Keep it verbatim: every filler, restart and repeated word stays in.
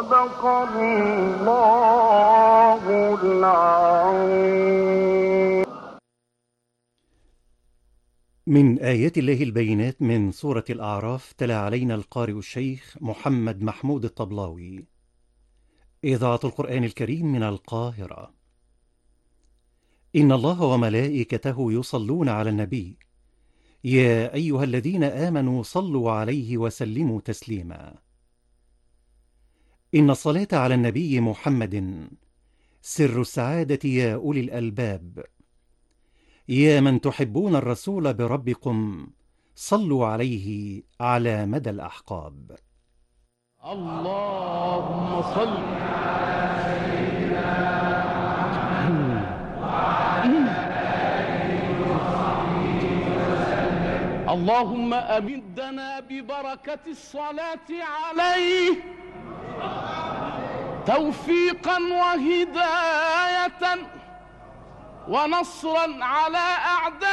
صدق الله العظيم. من آيات الله البينات من سورة الأعراف، تلا علينا القارئ الشيخ محمد محمود الطبلاوي. إذاعة القرآن الكريم من القاهرة. إن الله وملائكته يصلون على النبي، يا أيها الذين آمنوا صلوا عليه وسلموا تسليما. إن الصلاة على النبي محمد سر السعادة يا أولي الألباب. يا من تحبون الرسول بربكم، صلوا عليه على مدى الأحقاب. اللهم صل على سيدنا محمد. اللهم أمدنا ببركة الصلاة عليه توفيقا وهداية ونصرا على أعدائه